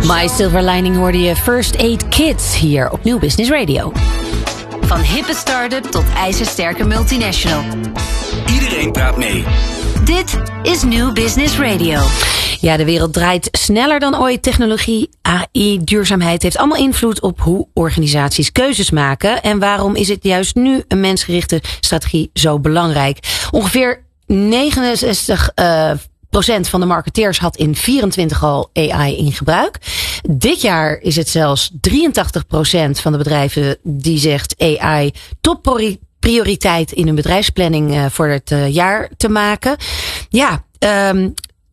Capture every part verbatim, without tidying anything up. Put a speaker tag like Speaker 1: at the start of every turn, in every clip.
Speaker 1: My Silver Lining hoorde je First Aid Kids hier op Nieuw Business Radio.
Speaker 2: Van hippe start-up tot ijzersterke multinational.
Speaker 3: Iedereen praat mee.
Speaker 2: Dit is Nieuw Business Radio.
Speaker 1: Ja, de wereld draait sneller dan ooit. Technologie, A I, duurzaamheid heeft allemaal invloed op hoe organisaties keuzes maken. En waarom is het juist nu een mensgerichte strategie zo belangrijk? Ongeveer negenenzestig uh, procent van de marketeers had in vierentwintig al A I in gebruik. Dit jaar is het zelfs drieëntachtig procent van de bedrijven die zegt A I top prioriteit in hun bedrijfsplanning uh, voor het uh, jaar te maken. Ja, um,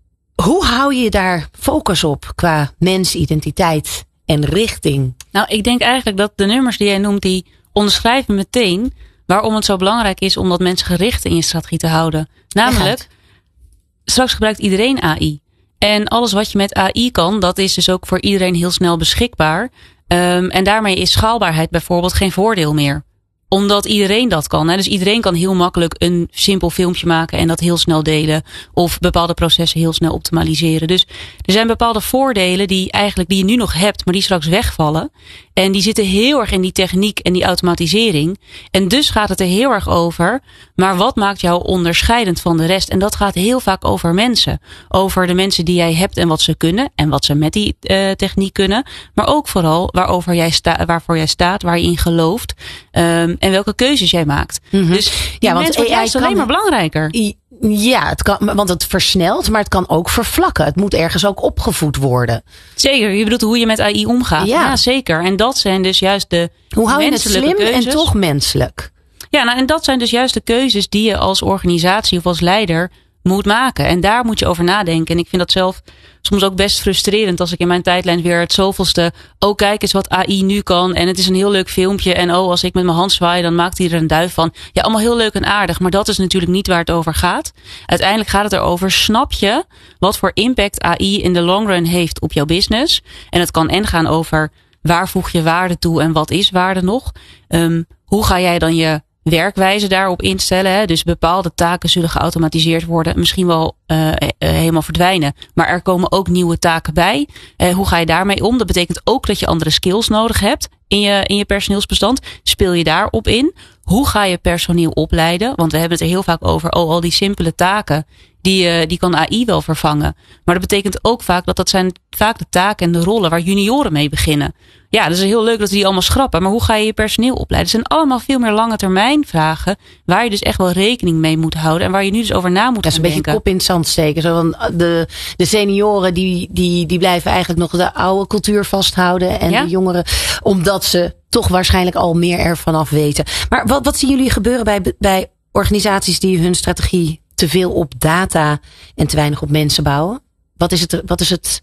Speaker 1: hoe hou je daar focus op qua mensidentiteit en richting?
Speaker 4: Nou, ik denk eigenlijk dat de nummers die jij noemt, die onderschrijven meteen waarom het zo belangrijk is om dat mensgericht in je strategie te houden. Namelijk, straks gebruikt iedereen A I. En alles wat je met A I kan, dat is dus ook voor iedereen heel snel beschikbaar. Um, en daarmee is schaalbaarheid bijvoorbeeld geen voordeel meer. Omdat iedereen dat kan. Hè? Dus iedereen kan heel makkelijk een simpel filmpje maken en dat heel snel delen. Of bepaalde processen heel snel optimaliseren. Dus er zijn bepaalde voordelen die eigenlijk die je nu nog hebt, maar die straks wegvallen. En die zitten heel erg in die techniek en die automatisering. En dus gaat het er heel erg over. Maar wat maakt jou onderscheidend van de rest? En dat gaat heel vaak over mensen. Over de mensen die jij hebt en wat ze kunnen. En wat ze met die uh, techniek kunnen. Maar ook vooral waarover jij sta, waarvoor jij staat, waar je in gelooft. Um, en welke keuzes jij maakt. Mm-hmm. Dus die ja, want wordt juist alleen maar belangrijker.
Speaker 1: Ja, het kan, want het versnelt, maar het kan ook vervlakken. Het moet ergens ook opgevoed worden.
Speaker 4: Zeker, je bedoelt hoe je met A I omgaat. Ja, ja zeker. En dat zijn dus juist de
Speaker 1: hoe hou je het slim
Speaker 4: keuzes.
Speaker 1: En toch menselijk?
Speaker 4: Ja, nou, en dat zijn dus juist de keuzes die je als organisatie of als leider moet maken. En daar moet je over nadenken. En ik vind dat zelf soms ook best frustrerend als ik in mijn tijdlijn weer het zoveelste, oh kijk eens wat A I nu kan en het is een heel leuk filmpje en oh als ik met mijn hand zwaai dan maakt hij er een duif van. Ja, allemaal heel leuk en aardig, maar dat is natuurlijk niet waar het over gaat. Uiteindelijk gaat het erover, snap je wat voor impact A I in de long run heeft op jouw business? En het kan en gaan over waar voeg je waarde toe en wat is waarde nog? Um, hoe ga jij dan je werkwijze daarop instellen. Hè? Dus bepaalde taken zullen geautomatiseerd worden. Misschien wel uh, uh, helemaal verdwijnen. Maar er komen ook nieuwe taken bij. Uh, hoe ga je daarmee om? Dat betekent ook dat je andere skills nodig hebt in je, in je personeelsbestand. Speel je daarop in? Hoe ga je personeel opleiden? Want we hebben het er heel vaak over. Oh, al die simpele taken. Die, uh, die kan A I wel vervangen. Maar dat betekent ook vaak dat dat zijn vaak de taken en de rollen waar junioren mee beginnen. Ja, dat is heel leuk dat we die allemaal schrappen. Maar hoe ga je je personeel opleiden? Het zijn allemaal veel meer lange termijn vragen. Waar je dus echt wel rekening mee moet houden. En waar je nu dus over na moet
Speaker 1: gaan denken. Dat is een beetje kop in het zand steken. Zo, want de, de senioren die, die, die blijven eigenlijk nog de oude cultuur vasthouden. En ja? de jongeren, omdat ze toch waarschijnlijk al meer ervan af weten. Maar wat, wat zien jullie gebeuren bij, bij organisaties die hun strategie te veel op data en te weinig op mensen bouwen? Wat is het, wat is het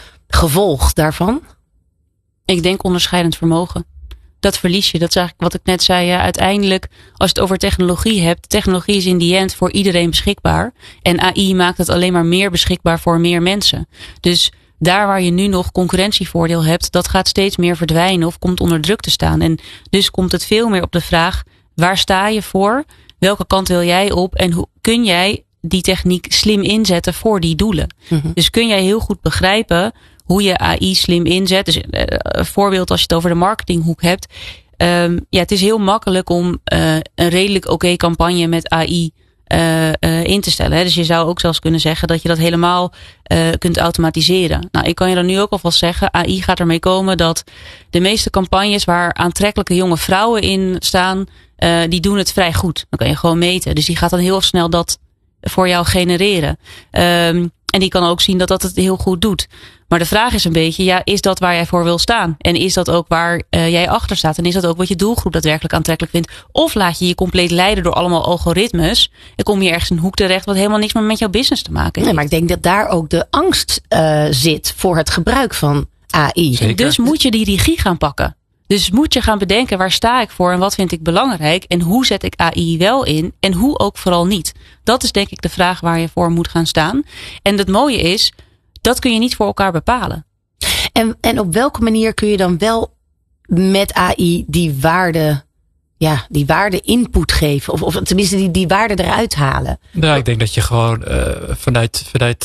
Speaker 1: gevolg daarvan?
Speaker 4: Ik denk onderscheidend vermogen. Dat verlies je. Dat is eigenlijk wat ik net zei. Ja, uiteindelijk, als je het over technologie hebt. Technologie is in die end voor iedereen beschikbaar. En A I maakt het alleen maar meer beschikbaar voor meer mensen. Dus daar waar je nu nog concurrentievoordeel hebt, dat gaat steeds meer verdwijnen of komt onder druk te staan. En dus komt het veel meer op de vraag, waar sta je voor? Welke kant wil jij op? En hoe kun jij die techniek slim inzetten voor die doelen? Mm-hmm. Dus kun jij heel goed begrijpen hoe je A I slim inzet. Dus uh, een voorbeeld als je het over de marketinghoek hebt. Um, ja, het is heel makkelijk om uh, een redelijk oké okay campagne met A I uh, uh, in te stellen. Hè. Dus je zou ook zelfs kunnen zeggen dat je dat helemaal uh, kunt automatiseren. Nou, ik kan je dan nu ook alvast zeggen, A I gaat ermee komen dat de meeste campagnes waar aantrekkelijke jonge vrouwen in staan, uh, die doen het vrij goed. Dan kan je gewoon meten. Dus die gaat dan heel snel dat voor jou genereren. Um, en die kan ook zien dat dat het heel goed doet. Maar de vraag is een beetje, ja, is dat waar jij voor wil staan? En is dat ook waar uh, jij achter staat? En is dat ook wat je doelgroep daadwerkelijk aantrekkelijk vindt? Of laat je je compleet leiden door allemaal algoritmes en kom je ergens in een hoek terecht wat helemaal niks meer met jouw business te maken heeft?
Speaker 1: Nee, maar ik denk dat daar ook de angst uh, zit voor het gebruik van A I.
Speaker 4: Zeker. Dus moet je die regie gaan pakken. Dus moet je gaan bedenken, waar sta ik voor en wat vind ik belangrijk? En hoe zet ik A I wel in en hoe ook vooral niet? Dat is denk ik de vraag waar je voor moet gaan staan. En het mooie is, dat kun je niet voor elkaar bepalen.
Speaker 1: En, en op welke manier kun je dan wel met A I die waarde, ja, die waarde input geven? Of, of tenminste die, die waarde eruit halen?
Speaker 5: Nou, ik denk dat je gewoon uh, vanuit, vanuit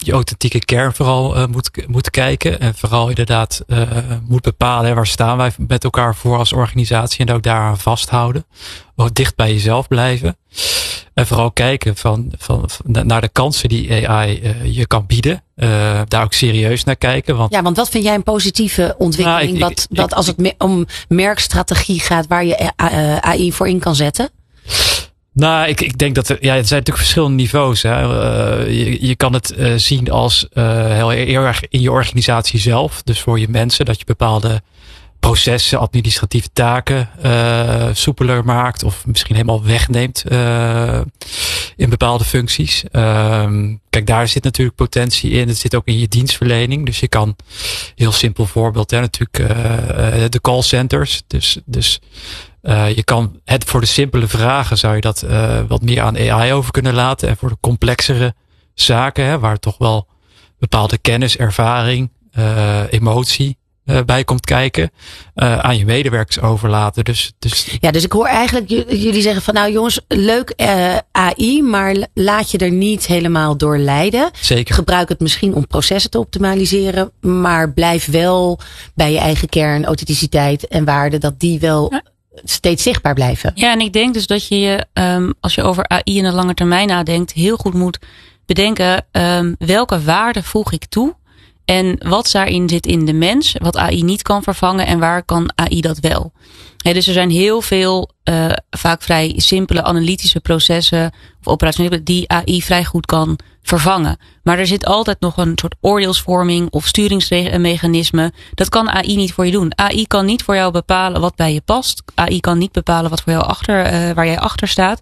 Speaker 5: je authentieke kern vooral uh, moet, moet kijken. En vooral inderdaad uh, moet bepalen, hè, waar staan wij met elkaar voor als organisatie. En ook daaraan vasthouden. Ook dicht bij jezelf blijven. En vooral kijken van, van, van naar de kansen die A I uh, je kan bieden. Uh, daar ook serieus naar kijken. Want,
Speaker 1: ja, want wat vind jij een positieve ontwikkeling?
Speaker 5: Nou, ik,
Speaker 1: wat,
Speaker 5: ik,
Speaker 1: wat
Speaker 5: ik,
Speaker 1: als het me, om merkstrategie gaat waar je uh, A I voor in kan zetten?
Speaker 5: Nou, ik, ik denk dat er, ja, er zijn natuurlijk verschillende niveaus. Hè. Uh, je, je kan het uh, zien als uh, heel, heel erg in je organisatie zelf. Dus voor je mensen, dat je bepaalde processen, administratieve taken uh, soepeler maakt. Of misschien helemaal wegneemt uh, in bepaalde functies. Um, kijk, daar zit natuurlijk potentie in. Het zit ook in je dienstverlening. Dus je kan, heel simpel voorbeeld, hè, natuurlijk uh, de callcenters. Dus, dus Uh, je kan het voor de simpele vragen zou je dat uh, wat meer aan A I over kunnen laten. En voor de complexere zaken, hè, waar toch wel bepaalde kennis, ervaring, uh, emotie uh, bij komt kijken, uh, aan je medewerkers overlaten. Dus, dus...
Speaker 1: Ja, dus ik hoor eigenlijk jullie zeggen van nou jongens, leuk uh, A I, maar laat je er niet helemaal door leiden.
Speaker 5: Zeker.
Speaker 1: Gebruik het misschien om processen te optimaliseren, maar blijf wel bij je eigen kern, authenticiteit en waarde, dat die wel... Ja. steeds zichtbaar blijven.
Speaker 4: Ja, en ik denk dus dat je je, um, als je over A I in de lange termijn nadenkt, heel goed moet bedenken, um, welke waarde voeg ik toe en wat daarin zit in de mens, wat A I niet kan vervangen en waar kan A I dat wel. He, dus er zijn heel veel, uh, vaak vrij simpele analytische processen of operationele die A I vrij goed kan vervangen. Maar er zit altijd nog een soort oordeelsvorming of sturingsmechanisme. Dat kan A I niet voor je doen. A I kan niet voor jou bepalen wat bij je past. A I kan niet bepalen wat voor jou achter, uh, waar jij achter staat.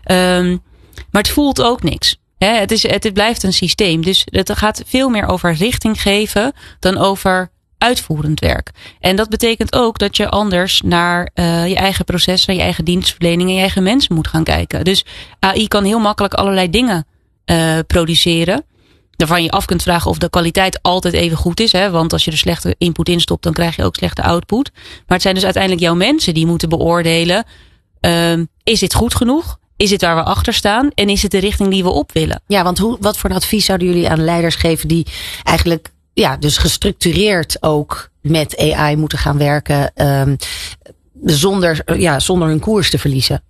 Speaker 4: Um, maar het voelt ook niks. He, het, is, het, het blijft een systeem. Dus het gaat veel meer over richting geven dan over uitvoerend werk. En dat betekent ook dat je anders naar uh, je eigen proces, naar je eigen dienstverlening en je eigen mensen moet gaan kijken. Dus A I kan heel makkelijk allerlei dingen uh, produceren. Waarvan je af kunt vragen of de kwaliteit altijd even goed is. Hè? Want als je er slechte input in stopt, dan krijg je ook slechte output. Maar het zijn dus uiteindelijk jouw mensen die moeten beoordelen. Uh, is dit goed genoeg? Is het waar we achter staan? En is het de richting die we op willen?
Speaker 1: Ja, want hoe, wat voor een advies zouden jullie aan leiders geven die eigenlijk ja, dus gestructureerd ook met A I moeten gaan werken, um, zonder, ja, zonder hun koers te verliezen?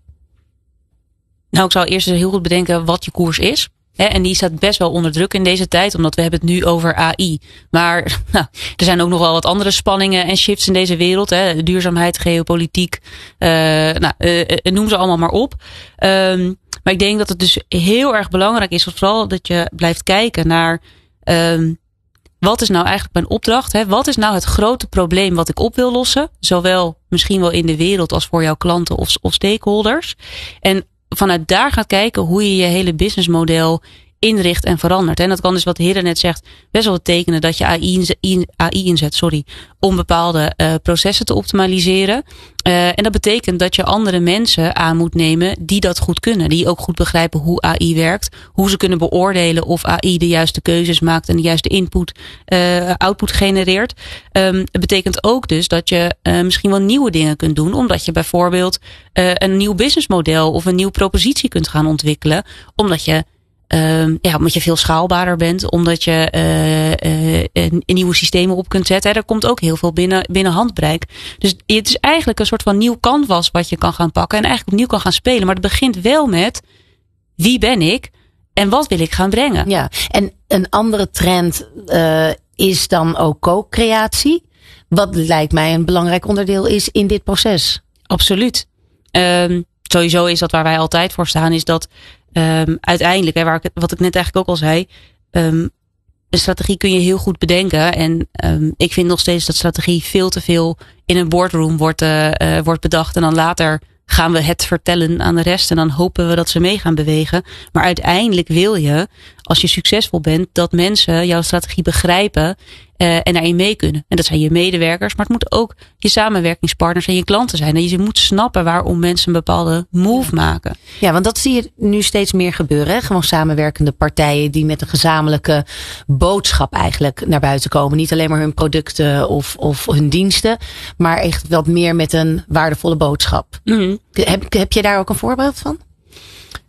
Speaker 4: Nou, ik zou eerst eens heel goed bedenken wat je koers is. He, en die staat best wel onder druk in deze tijd, omdat we hebben het nu over A I. Maar nou, er zijn ook nog wel wat andere spanningen en shifts in deze wereld. Hè. Duurzaamheid, geopolitiek, uh, nou, uh, noem ze allemaal maar op. Um, maar ik denk dat het dus heel erg belangrijk is, vooral dat je blijft kijken naar um, wat is nou eigenlijk mijn opdracht? Hè? Wat is nou het grote probleem wat ik op wil lossen? Zowel misschien wel in de wereld als voor jouw klanten of, of stakeholders. En vanuit daar gaat kijken hoe je je hele businessmodel inricht en verandert. En dat kan dus, wat Hidde net zegt, best wel betekenen dat je A I, in, A I inzet sorry, om bepaalde uh, processen te optimaliseren. Uh, en dat betekent dat je andere mensen aan moet nemen die dat goed kunnen. Die ook goed begrijpen hoe A I werkt. Hoe ze kunnen beoordelen of A I de juiste keuzes maakt en de juiste input, uh, output genereert. Um, het betekent ook dus dat je uh, misschien wel nieuwe dingen kunt doen. Omdat je bijvoorbeeld uh, een nieuw businessmodel of een nieuwe propositie kunt gaan ontwikkelen. Omdat je Um, ja, omdat je veel schaalbaarder bent, omdat je uh, uh, een, een nieuwe systemen op kunt zetten. Er komt ook heel veel binnen, binnen handbereik. Dus het is eigenlijk een soort van nieuw canvas wat je kan gaan pakken en eigenlijk opnieuw kan gaan spelen. Maar het begint wel met wie ben ik en wat wil ik gaan brengen.
Speaker 1: Ja, en een andere trend uh, is dan ook co-creatie. Wat lijkt mij een belangrijk onderdeel is in dit proces.
Speaker 4: Absoluut. Um, sowieso is dat waar wij altijd voor staan, is dat Um, uiteindelijk, hè, waar ik, wat ik net eigenlijk ook al zei, um, een strategie kun je heel goed bedenken. En um, ik vind nog steeds dat strategie veel te veel in een boardroom wordt, uh, uh, wordt bedacht. En dan later gaan we het vertellen aan de rest. En dan hopen we dat ze mee gaan bewegen. Maar uiteindelijk wil je, als je succesvol bent, dat mensen jouw strategie begrijpen uh, en daarin mee kunnen. En dat zijn je medewerkers, maar het moeten ook je samenwerkingspartners en je klanten zijn. En je moet snappen waarom mensen een bepaalde move maken.
Speaker 1: Ja, want dat zie je nu steeds meer gebeuren. Hè? Gewoon samenwerkende partijen die met een gezamenlijke boodschap eigenlijk naar buiten komen. Niet alleen maar hun producten of, of hun diensten, maar echt wat meer met een waardevolle boodschap.
Speaker 4: Mm-hmm.
Speaker 1: Heb, heb je daar ook een voorbeeld van?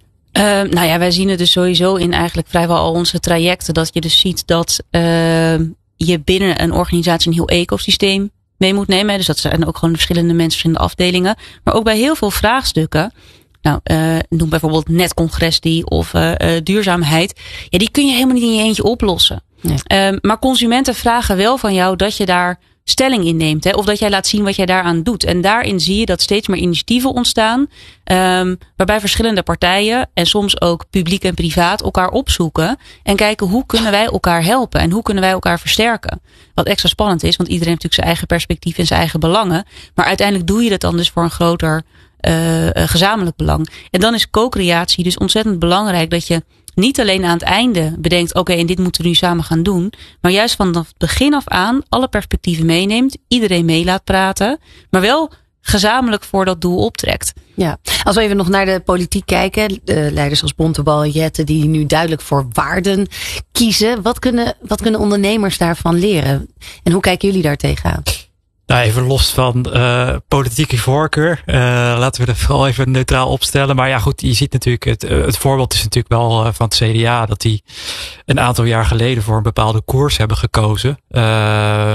Speaker 4: Uh, nou ja, wij zien het dus sowieso in eigenlijk vrijwel al onze trajecten. Dat je dus ziet dat uh, je binnen een organisatie een heel ecosysteem mee moet nemen. Dus dat zijn ook gewoon verschillende mensen, verschillende afdelingen. Maar ook bij heel veel vraagstukken. Nou, uh, noem bijvoorbeeld netcongressie of uh, uh, duurzaamheid. Ja, die kun je helemaal niet in je eentje oplossen. Nee. Um, maar consumenten vragen wel van jou dat je daar stelling in neemt. Hè, of dat jij laat zien wat jij daaraan doet. En daarin zie je dat steeds meer initiatieven ontstaan. Um, waarbij verschillende partijen en soms ook publiek en privaat elkaar opzoeken. En kijken hoe kunnen wij elkaar helpen. En hoe kunnen wij elkaar versterken. Wat extra spannend is. Want iedereen heeft natuurlijk zijn eigen perspectief en zijn eigen belangen. Maar uiteindelijk doe je dat dan dus voor een groter uh, uh, gezamenlijk belang. En dan is co-creatie dus ontzettend belangrijk. Dat je niet alleen aan het einde bedenkt, oké, okay, en dit moeten we nu samen gaan doen. Maar juist van het begin af aan alle perspectieven meeneemt. Iedereen mee laat praten. Maar wel gezamenlijk voor dat doel optrekt.
Speaker 1: Ja, als we even nog naar de politiek kijken. De leiders als Bontebal en Jette die nu duidelijk voor waarden kiezen. Wat kunnen, wat kunnen ondernemers daarvan leren? En hoe kijken jullie daar tegenaan?
Speaker 5: Nou, even los van uh, politieke voorkeur. Uh, laten we er vooral even neutraal opstellen. Maar ja, goed, je ziet natuurlijk, het, het voorbeeld is natuurlijk wel uh, van het C D A. Dat die een aantal jaar geleden voor een bepaalde koers hebben gekozen. Uh,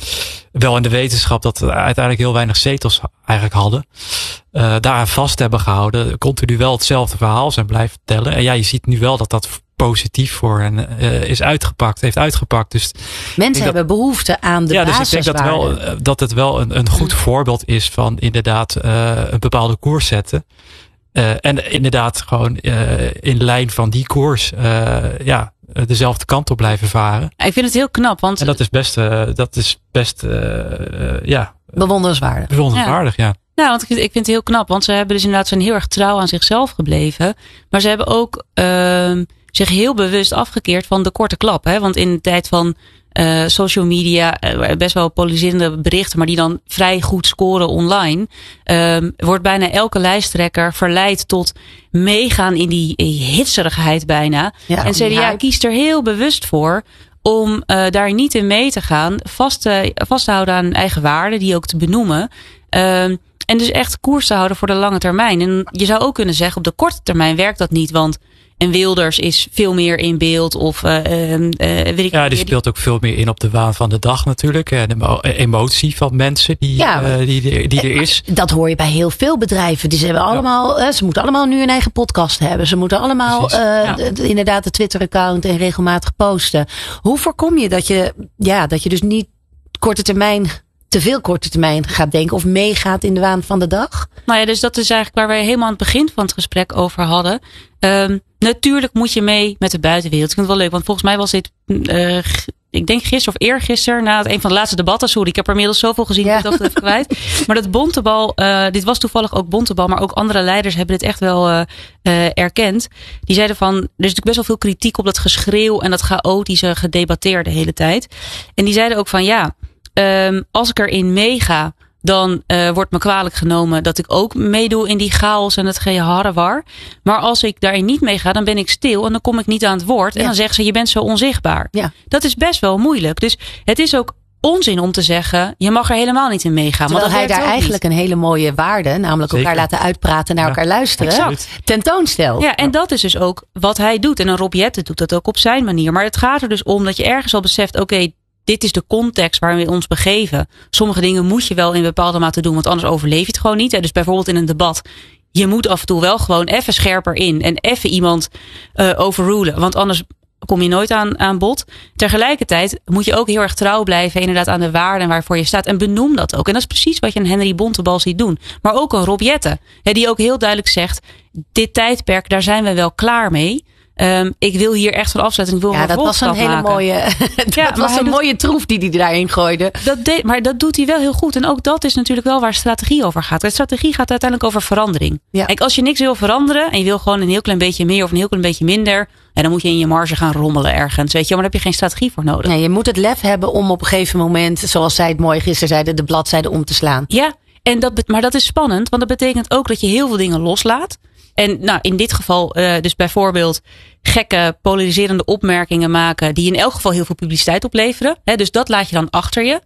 Speaker 5: wel in de wetenschap dat we uiteindelijk heel weinig zetels eigenlijk hadden. Uh, daaraan vast hebben gehouden. Continu wel hetzelfde verhaal zijn blijven vertellen. En ja, je ziet nu wel dat dat positief voor hen uh, is uitgepakt, heeft uitgepakt. Dus
Speaker 1: mensen hebben dat, behoefte aan de
Speaker 5: ja,
Speaker 1: basiswaarden.
Speaker 5: Dus ik denk dat, wel, dat het wel een, een goed voorbeeld is van inderdaad uh, een bepaalde koers zetten. Uh, en inderdaad gewoon uh, in lijn van die koers uh, ja, dezelfde kant op blijven varen.
Speaker 4: Ik vind het heel knap. Want
Speaker 5: en dat is best, uh, dat is best uh, uh, ja,
Speaker 1: bewonderenswaardig.
Speaker 5: Bewonderenswaardig, ja. ja.
Speaker 4: Nou, want ik vind, ik vind het heel knap. Want ze hebben dus inderdaad zijn heel erg trouw aan zichzelf gebleven. Maar ze hebben ook uh, zich heel bewust afgekeerd van de korte klap. Hè? Want in de tijd van uh, social media, uh, best wel polariserende berichten, maar die dan vrij goed scoren online, uh, wordt bijna elke lijsttrekker verleid tot meegaan in die hitserigheid bijna. Ja, en C D A ja. kiest er heel bewust voor om uh, daar niet in mee te gaan, vast te, vast te houden aan hun eigen waarden, die ook te benoemen. Uh, en dus echt koers te houden voor de lange termijn. En je zou ook kunnen zeggen, op de korte termijn werkt dat niet, want en Wilders is veel meer in beeld. Of, uh, uh, weet ik
Speaker 5: ja, die speelt ook veel meer in op de waan van de dag natuurlijk. En de emotie van mensen die, ja, uh, die, die, die er is.
Speaker 1: Dat hoor je bij heel veel bedrijven. Die ze, hebben allemaal, ja. uh, ze moeten allemaal nu een eigen podcast hebben. Ze moeten allemaal uh, ja. d- d- inderdaad de Twitter-account en regelmatig posten. Hoe voorkom je dat je, ja, dat je dus niet korte termijn, te veel korte termijn gaat denken of meegaat in de waan van de dag?
Speaker 4: Nou ja, dus dat is eigenlijk waar wij helemaal aan het begin van het gesprek over hadden. Um, natuurlijk moet je mee met de buitenwereld. Ik vind het wel leuk, want volgens mij was dit, uh, ik denk gisteren of eergisteren, na een van de laatste debatten. Sorry, ik heb er inmiddels zoveel gezien, ja. Ik dacht het even kwijt. Maar dat Bontebal, uh, dit was toevallig ook Bontebal, maar ook andere leiders hebben dit echt wel uh, uh, erkend. Die zeiden van, er is natuurlijk best wel veel kritiek op dat geschreeuw en dat chaotische gedebatteer de hele tijd. En die zeiden ook van, ja, um, als ik erin meega, dan uh, wordt me kwalijk genomen dat ik ook meedoe in die chaos en het geharrewar. Maar als ik daarin niet meega, dan ben ik stil en dan kom ik niet aan het woord. Ja. En dan zeggen ze, je bent zo onzichtbaar. Ja. Dat is best wel moeilijk. Dus het is ook onzin om te zeggen, je mag er helemaal niet in meegaan.
Speaker 1: Terwijl
Speaker 4: maar
Speaker 1: hij daar eigenlijk niet. Een hele mooie waarde, namelijk Zeker. elkaar laten uitpraten, naar ja. elkaar luisteren, exact. tentoonstelt.
Speaker 4: Ja, en dat is dus ook wat hij doet. En een Rob Jetten doet dat ook op zijn manier. Maar het gaat er dus om dat je ergens al beseft, oké, okay, dit is de context waarin we ons begeven. Sommige dingen moet je wel in bepaalde mate doen, want anders overleef je het gewoon niet. Dus bijvoorbeeld in een debat. Je moet af en toe wel gewoon even scherper in en even iemand uh, overrulen. Want anders kom je nooit aan, aan bod. Tegelijkertijd moet je ook heel erg trouw blijven inderdaad aan de waarden waarvoor je staat. En benoem dat ook. En dat is precies wat je een Henry Bontebal ziet doen. Maar ook een Rob Jetten. Hè, die ook heel duidelijk zegt, dit tijdperk, daar zijn we wel klaar mee. Um, ik wil hier echt van afzetten. Ik wil
Speaker 1: ja, dat was een hele
Speaker 4: maken.
Speaker 1: mooie, dat ja, was een doet, mooie troef die hij daarin gooide.
Speaker 4: Dat deed, maar dat doet hij wel heel goed. En ook dat is natuurlijk wel waar strategie over gaat. De strategie gaat uiteindelijk over verandering. Ja. Kijk, als je niks wil veranderen en je wil gewoon een heel klein beetje meer of een heel klein beetje minder, en dan moet je in je marge gaan rommelen ergens. Weet je, maar daar heb je geen strategie voor nodig.
Speaker 1: Nee, je moet het lef hebben om op een gegeven moment, zoals zij het mooi gisteren zeiden, de bladzijde om te slaan.
Speaker 4: Ja, en dat, maar dat is spannend, want dat betekent ook dat je heel veel dingen loslaat. En nou, in dit geval uh, dus bijvoorbeeld gekke polariserende opmerkingen maken die in elk geval heel veel publiciteit opleveren. He, dus dat laat je dan achter je.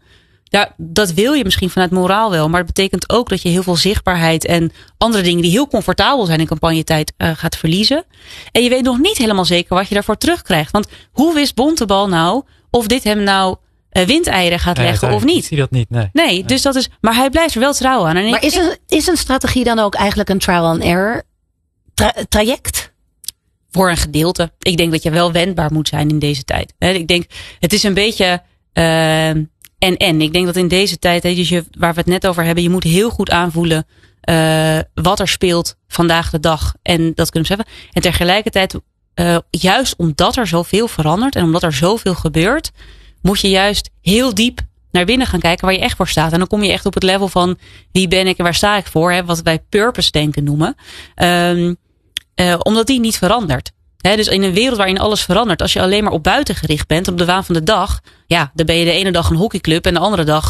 Speaker 4: Ja, dat wil je misschien vanuit moraal wel. Maar dat betekent ook dat je heel veel zichtbaarheid en andere dingen die heel comfortabel zijn in campagnetijd uh, gaat verliezen. En je weet nog niet helemaal zeker wat je daarvoor terugkrijgt. Want hoe wist Bontebal nou of dit hem nou uh, windeieren gaat leggen nee, of niet?
Speaker 5: Ik zie dat niet, nee.
Speaker 4: Nee,
Speaker 5: nee.
Speaker 4: Dus dat is, maar hij blijft er wel trouw aan. En
Speaker 1: maar
Speaker 4: ik,
Speaker 1: is, een, is een strategie dan ook eigenlijk een trial and error tra- traject?
Speaker 4: Voor een gedeelte. Ik denk dat je wel wendbaar moet zijn in deze tijd. Ik denk, het is een beetje uh, en en. Ik denk dat in deze tijd, dus je, waar we het net over hebben, je moet heel goed aanvoelen uh, wat er speelt vandaag de dag. En dat kunnen we zeggen. En tegelijkertijd, uh, juist omdat er zoveel verandert en omdat er zoveel gebeurt, moet je juist heel diep naar binnen gaan kijken waar je echt voor staat. En dan kom je echt op het level van wie ben ik en waar sta ik voor. Hè, wat wij purpose denken noemen. Um, Uh, omdat die niet verandert. He, dus in een wereld waarin alles verandert. Als je alleen maar op buiten gericht bent. Op de waan van de dag. Ja, dan ben je de ene dag een hockeyclub. En de andere dag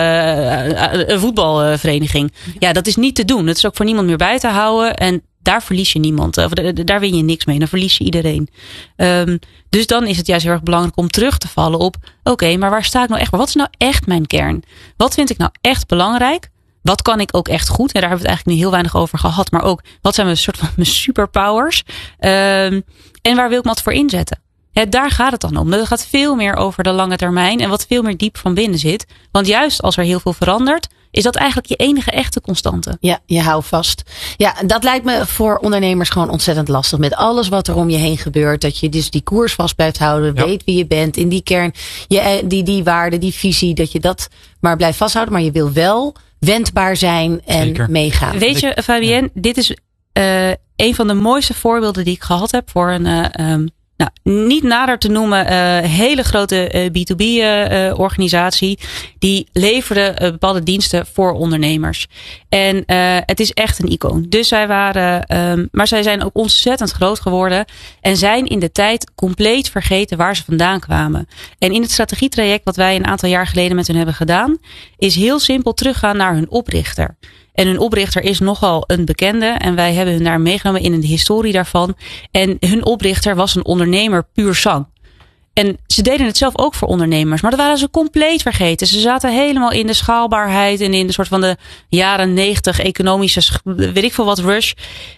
Speaker 4: uh, een voetbalvereniging. Ja, dat is niet te doen. Dat is ook voor niemand meer bij te houden. En daar verlies je niemand. Of daar win je niks mee. Dan verlies je iedereen. Um, dus dan is het juist heel erg belangrijk om terug te vallen op. Oké, okay, maar waar sta ik nou echt voor? Wat is nou echt mijn kern? Wat vind ik nou echt belangrijk? Wat kan ik ook echt goed? En daar hebben we het eigenlijk nu heel weinig over gehad. Maar ook, wat zijn mijn soort van mijn superpowers? Um, en waar wil ik me wat voor inzetten? Ja, daar gaat het dan om. Dat gaat veel meer over de lange termijn. En wat veel meer diep van binnen zit. Want juist als er heel veel verandert, is dat eigenlijk je enige echte constante.
Speaker 1: Ja, je houdt vast. Ja, dat lijkt me voor ondernemers gewoon ontzettend lastig. Met alles wat er om je heen gebeurt. Dat je dus die koers vast blijft houden. Ja. Weet wie je bent. In die kern, je, die, die waarde, die visie. Dat je dat maar blijft vasthouden. Maar je wil wel wendbaar zijn en Zeker. meegaan.
Speaker 4: Weet je, Fabienne, ja. dit is uh, een van de mooiste voorbeelden die ik gehad heb voor een, uh, um, nou, niet nader te noemen, uh, hele grote uh, B twee B uh, uh, organisatie. Die leverde uh, bepaalde diensten voor ondernemers. En uh, het is echt een icoon. Dus zij waren, um, maar zij zijn ook ontzettend groot geworden. En zijn in de tijd compleet vergeten waar ze vandaan kwamen. En in het strategietraject wat wij een aantal jaar geleden met hun hebben gedaan, is heel simpel teruggaan naar hun oprichter. En hun oprichter is nogal een bekende. En wij hebben hun daar meegenomen in de historie daarvan. En hun oprichter was een ondernemer puur sang. En ze deden het zelf ook voor ondernemers. Maar dat waren ze compleet vergeten. Ze zaten helemaal in de schaalbaarheid. En in de soort van de jaren negentig economische, weet ik veel wat, rush.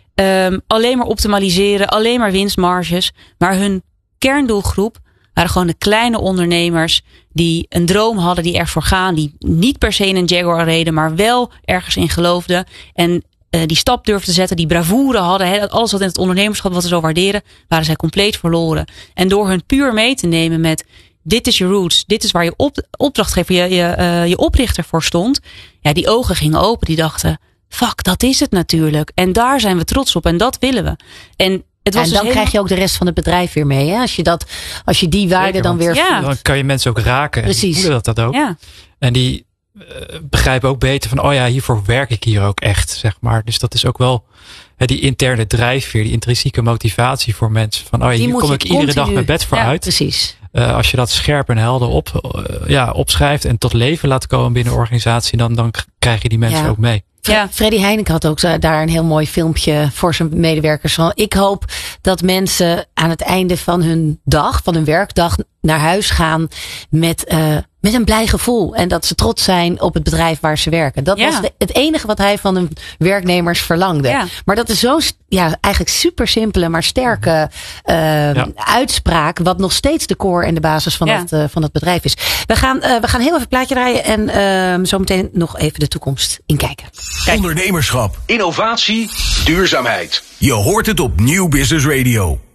Speaker 4: Um, alleen maar optimaliseren. Alleen maar winstmarges. Maar hun kerndoelgroep waren gewoon de kleine ondernemers die een droom hadden, die ervoor gaan, die niet per se in een Jaguar reden, maar wel ergens in geloofden en uh, die stap durfden te zetten, die bravoure hadden. He, alles wat in het ondernemerschap wat ze zo waarderen, waren zij compleet verloren. En door hun puur mee te nemen met dit is je roots, dit is waar je op, opdrachtgever, je, je, uh, je oprichter voor stond. Ja, die ogen gingen open, die dachten, fuck, dat is het natuurlijk. En daar zijn we trots op en dat willen we. En Het was
Speaker 1: en
Speaker 4: dus
Speaker 1: dan
Speaker 4: helemaal...
Speaker 1: krijg je ook de rest van het bedrijf weer mee. Hè? Als je dat, als je die waarde dan weer
Speaker 4: ja.
Speaker 5: Dan kan je mensen ook raken.
Speaker 1: Precies.
Speaker 5: En voelen dat dat ook.
Speaker 4: Ja.
Speaker 5: En die uh, begrijpen ook beter van, oh ja, hiervoor werk ik hier ook echt, zeg maar. Dus dat is ook wel hè, die interne drijfveer, die intrinsieke motivatie voor mensen. Van, oh ja, hier kom ik continu... iedere dag mijn bed voor
Speaker 1: ja,
Speaker 5: uit.
Speaker 1: Precies.
Speaker 5: Uh, als je dat scherp en helder op, uh, ja, opschrijft en tot leven laat komen binnen een organisatie, dan, dan krijg je die mensen
Speaker 1: ja.
Speaker 5: ook mee.
Speaker 1: Ja. Freddy Heineken had ook daar een heel mooi filmpje voor zijn medewerkers van. Ik hoop dat mensen aan het einde van hun dag, van hun werkdag, naar huis gaan met, uh, met een blij gevoel. En dat ze trots zijn op het bedrijf waar ze werken. Dat ja. was de, het enige wat hij van hun werknemers verlangde. Ja. Maar dat is zo'n ja, eigenlijk super simpele, maar sterke uh, ja. uitspraak. Wat nog steeds de core en de basis van, ja. het, uh, van het bedrijf is. We gaan, uh, we gaan heel even een plaatje draaien en uh, zometeen nog even de toekomst inkijken.
Speaker 3: Kijk. Ondernemerschap, innovatie, duurzaamheid. Je hoort het op Nieuw Business Radio.